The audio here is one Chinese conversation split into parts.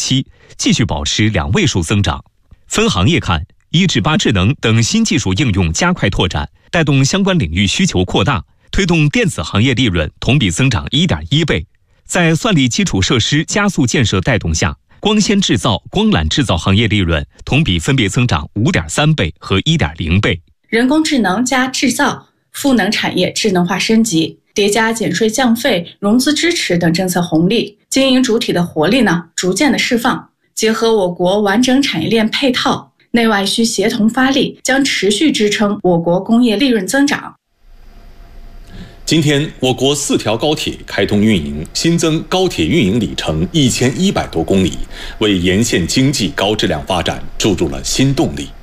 2.7%，继续保持2位数增长。分行业看，1至8智能等新技术应用加快拓展，带动相关领域需求扩大，推动电子行业利润同比增长 1.1 倍。在算力基础设施加速建设带动下，光纤制造、光缆制造行业利润同比分别增长 5.3 倍和 1.0 倍。 人工智能加制造、赋能产业智能化升级，叠加减税降费、融资支持等政策红利，经营主体的活力逐渐的释放。结合我国完整产业链配套，内外需协同发力，将持续支撑我国工业利润增长。 今天，我国4条高铁开通运营，新增高铁运营里程1100多公里，为沿线经济高质量发展注入了新动力。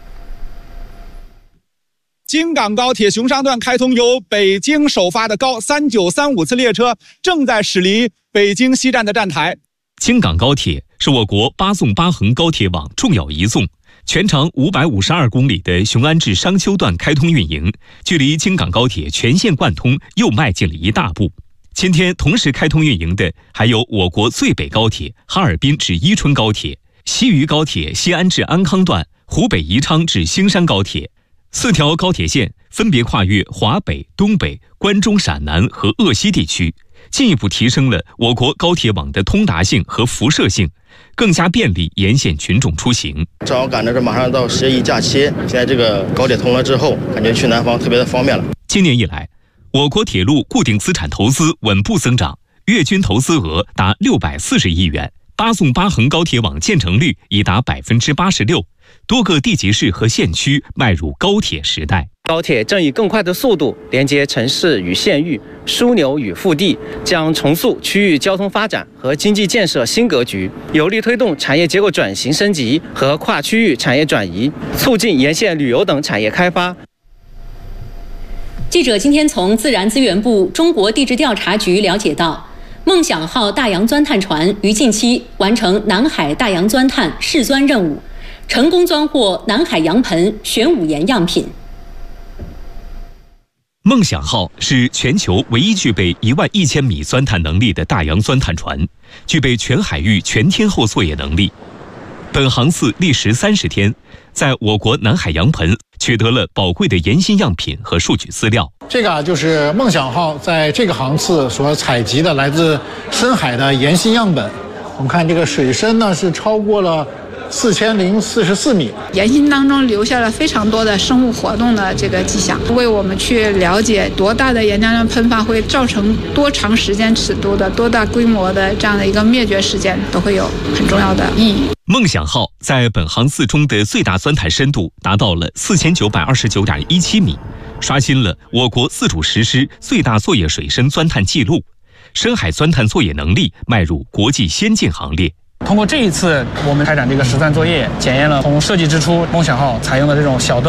京港高铁熊山段开通，由北京首发的高3935次列车正在驶离北京西站的站台。 京港高铁是我国8纵8横高铁网重要一纵，全长552公里的雄安至商丘段开通运营，距离京港高铁全线贯通又迈进了一大步。今天同时开通运营的还有我国最北高铁哈尔滨至伊春高铁、西渝高铁西安至安康段、湖北宜昌至兴山高铁。4条高铁线分别跨越华北、东北、关中陕南和鄂西地区，进一步提升了我国高铁网的通达性和辐射性，更加便利沿线群众出行。 正好赶着这马上到10一假期，现在这个高铁通了之后，感觉去南方特别的方便了。 今年以来，我国铁路固定资产投资稳步增长，月均投资额达640亿元，8纵8横高铁网建成率已达 86%， 多个地级市和县区迈入高铁时代。 高铁正以更快的速度连接城市与县域，枢纽与腹地，将重塑区域交通发展和经济建设新格局，有力推动产业结构转型升级和跨区域产业转移，促进沿线旅游等产业开发。 记者今天从自然资源部中国地质调查局了解到，梦想号大洋钻探船于近期完成南海大洋钻探试钻任务，成功钻获南海洋盆玄武岩样品。 梦想号是全球唯一具备11000米钻探能力的大洋钻探船，具备全海域全天候作业能力。本航次历时30天，在我国南海洋盆取得了宝贵的岩芯样品和数据资料。 这个就是梦想号在这个航次所采集的来自深海的岩芯样本。我们看这个水深呢是超过了4044米， 岩芯当中留下了非常多的生物活动的这个迹象，为我们去了解多大的岩浆量喷发会造成多长时间尺度的、多大规模的这样的一个灭绝事件，都会有很重要的意义。 梦想号在本航次中的最大钻探深度达到了4929.17米，刷新了我国自主实施最大作业水深钻探记录，深海钻探作业能力迈入国际先进行列。 通过这一次我们开展这个实钻作业，检验了从设计之初梦想号采用的这种小灯